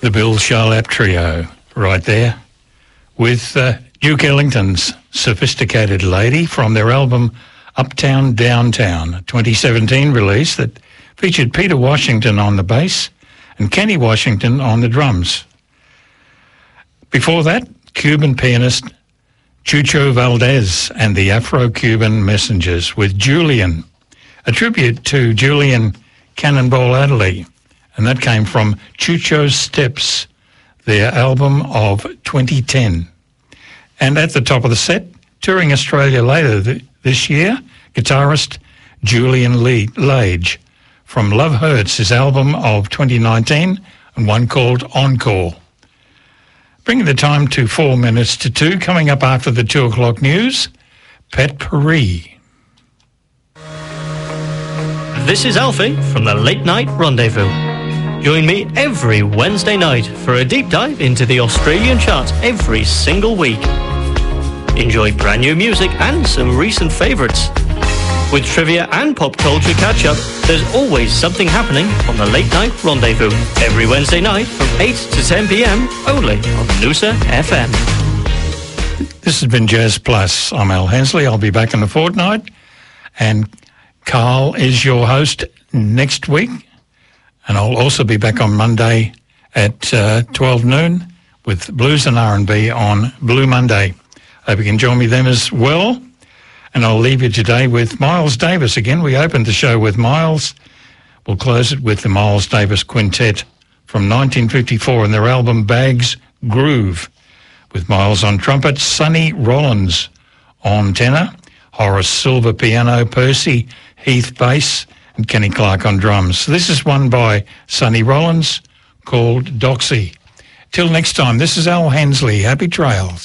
The Bill Charlap Trio, right there, with Duke Ellington's Sophisticated Lady from their album Uptown Downtown, a 2017 release that featured Peter Washington on the bass and Kenny Washington on the drums. Before that, Cuban pianist Chucho Valdez and the Afro-Cuban Messengers with Julian, a tribute to Julian Cannonball Adderley, and that came from Chucho's Steps, their album of 2010. And at the top of the set, touring Australia later this year, guitarist Julian Lage from Love Hurts, his album of 2019, and one called Encore. Bringing the time to 4 minutes to 2, coming up after the 2 o'clock news, Pet Paris. This is Alfie from the Late Night Rendezvous. Join me every Wednesday night for a deep dive into the Australian charts every single week. Enjoy brand new music and some recent favourites. With trivia and pop culture catch-up, there's always something happening on the Late Night Rendezvous every Wednesday night from 8 to 10 p.m. only on Noosa FM. This has been Jazz Plus. I'm Al Hensley. I'll be back in a fortnight, and Carl is your host next week, and I'll also be back on Monday at 12 noon with Blues and R&B on Blue Monday. Hope you can join me then as well. And I'll leave you today with Miles Davis again. We opened the show with Miles. We'll close it with the Miles Davis Quintet from 1954 and their album Bags Groove, with Miles on trumpet, Sonny Rollins on tenor, Horace Silver piano, Percy Heath bass, and Kenny Clark on drums. This is one by Sonny Rollins called Doxy. Till next time, this is Al Hensley. Happy trails.